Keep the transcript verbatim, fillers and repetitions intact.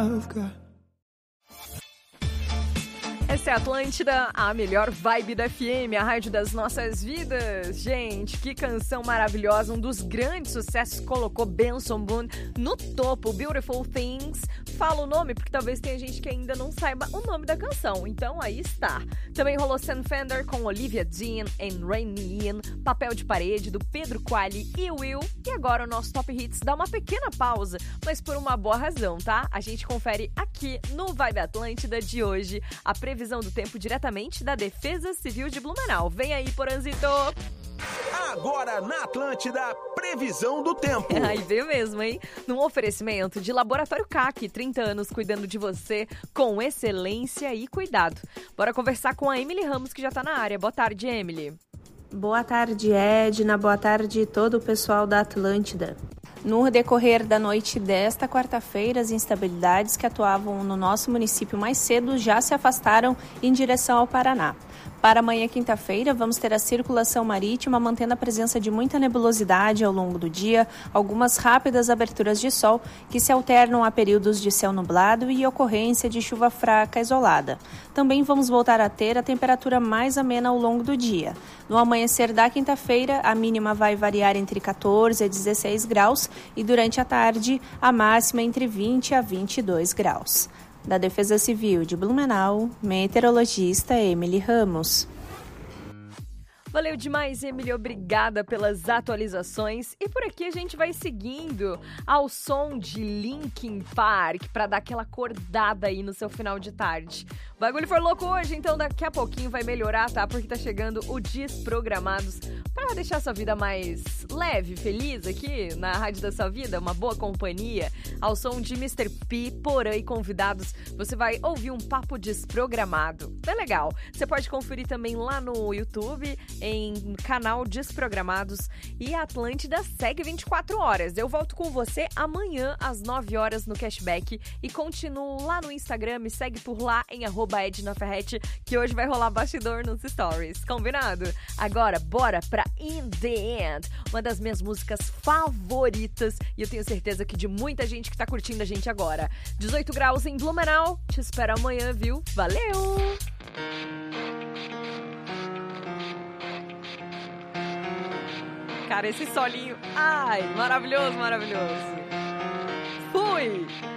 Essa é a Atlântida, a melhor vibe da F M, a rádio das nossas vidas. Gente, que canção maravilhosa, um dos grandes sucessos, colocou Benson Boone no topo, Beautiful Things. Fala o nome, porque talvez tenha gente que ainda não saiba o nome da canção, então aí está. Também rolou Sam Fender com Olivia Dean and Rainy Ian, Papel de Parede, do Pedro Quali e Will. E agora o nosso Top Hits dá uma pequena pausa, mas por uma boa razão, tá? A gente confere aqui no Vibe Atlântida de hoje a previsão do tempo diretamente da Defesa Civil de Blumenau. Vem aí, Poranzito! Agora na Atlântida, previsão do tempo. Aí veio mesmo, hein? Num oferecimento de Laboratório C A C, trinta anos cuidando de você com excelência e cuidado. Bora conversar com a Emily Ramos, que já tá na área. Boa tarde, Emily. Boa tarde, Edna. Boa tarde todo o pessoal da Atlântida. No decorrer da noite desta quarta-feira, as instabilidades que atuavam no nosso município mais cedo já se afastaram em direção ao Paraná. Para amanhã, quinta-feira, vamos ter a circulação marítima mantendo a presença de muita nebulosidade ao longo do dia, algumas rápidas aberturas de sol que se alternam a períodos de céu nublado e ocorrência de chuva fraca isolada. Também vamos voltar a ter a temperatura mais amena ao longo do dia. No amanhecer da quinta-feira, a mínima vai variar entre catorze a dezesseis graus e durante a tarde, a máxima entre vinte a vinte e dois graus. Da Defesa Civil de Blumenau, meteorologista Emily Ramos. Valeu demais, Emily. Obrigada pelas atualizações. E por aqui a gente vai seguindo ao som de Linkin Park para dar aquela acordada aí no seu final de tarde. O bagulho foi louco hoje, então daqui a pouquinho vai melhorar, tá? Porque tá chegando o Desprogramados para deixar sua vida mais leve, feliz aqui na Rádio da Sua Vida, uma boa companhia. Ao som de mister P, Porã e convidados, você vai ouvir um papo desprogramado. É legal. Você pode conferir também lá no YouTube, em canal Desprogramados, e a Atlântida segue vinte e quatro horas. Eu volto com você amanhã às nove horas no Cashback e continuo lá no Instagram, me segue por lá em arroba Edna Ferretti, que hoje vai rolar bastidor nos stories, combinado? Agora, bora pra In The End, uma das minhas músicas favoritas, e eu tenho certeza que de muita gente que tá curtindo a gente agora. dezoito graus em Blumenau, te espero amanhã, viu? Valeu! Cara, esse solinho, ai, maravilhoso, maravilhoso. Fui!